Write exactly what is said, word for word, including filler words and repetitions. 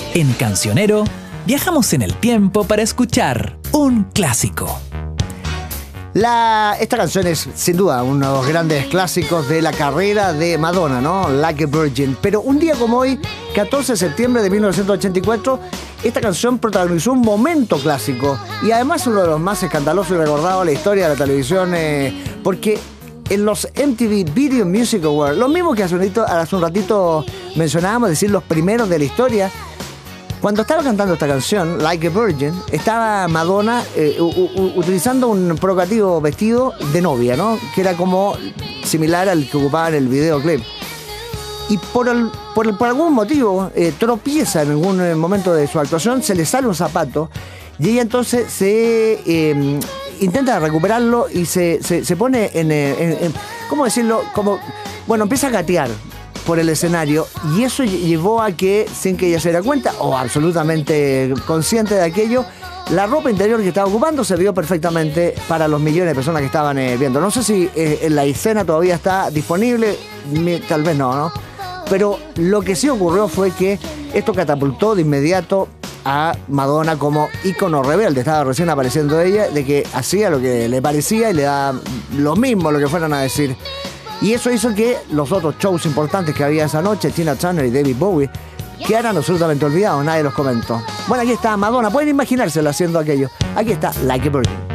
En Cancionero, viajamos en el tiempo para escuchar un clásico. La, esta canción es sin duda uno de los grandes clásicos de la carrera de Madonna, ¿no? Like a Virgin. Pero un día como hoy, catorce de septiembre de mil novecientos ochenta y cuatro, esta canción protagonizó un momento clásico y además uno de los más escandalosos y recordados de la historia de la televisión, eh, porque en los M T V Video Music Awards, lo mismo que hace un, ratito, hace un ratito mencionábamos, es decir, los primeros de la historia, cuando estaba cantando esta canción, Like a Virgin, estaba Madonna eh, u, u, utilizando un provocativo vestido de novia, ¿no? Que era como similar al que ocupaba en el videoclip. Y por, el, por, el, por algún motivo eh, tropieza en algún momento de su actuación, se le sale un zapato y ella entonces se eh, intenta recuperarlo y se, se, se pone en, en, en, ¿cómo decirlo? Como, bueno, empieza a gatear por el escenario y eso llevó a que, sin que ella se diera cuenta o absolutamente consciente de aquello, la ropa interior que estaba ocupando se vio perfectamente para los millones de personas que estaban eh, viendo. No sé si eh, la escena todavía está disponible, tal vez no, ¿no? Pero lo que sí ocurrió fue que esto catapultó de inmediato a Madonna como ícono rebelde. Estaba recién apareciendo ella, de que hacía lo que le parecía y le daba lo mismo lo que fueran a decir. Y eso hizo que los otros shows importantes que había esa noche, Tina Turner y David Bowie, quedaran absolutamente olvidados, nadie los comentó. Bueno, aquí está Madonna, pueden imaginárselo haciendo aquello. Aquí está Like a Virgin.